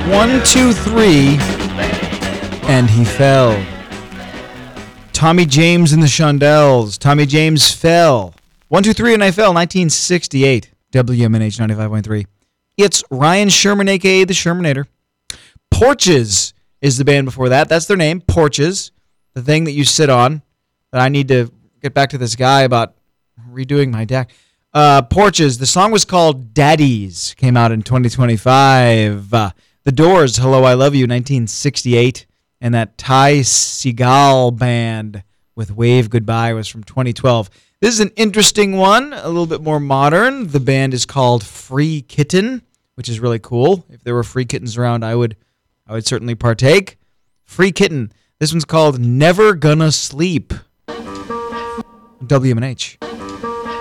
1, 2, 3, and he fell. Tommy James and the Shondells. Tommy James fell. 1, 2, 3, and I fell. 1968. WMNH 95.3. It's Ryan Sherman, a.k.a. the Shermanator. Porches is the band before that. That's their name, Porches. The thing that you sit on. That I need to get back to this guy about redoing my deck. Porches. The song was called Daddies. Came out in 2025. The Doors, Hello, I Love You, 1968. And that Ty Segall band with Wave Goodbye was from 2012. This is an interesting one, a little bit more modern. The band is called Free Kitten, which is really cool. If there were free kittens around, I would certainly partake. Free Kitten. This one's called Never Gonna Sleep. WMNH.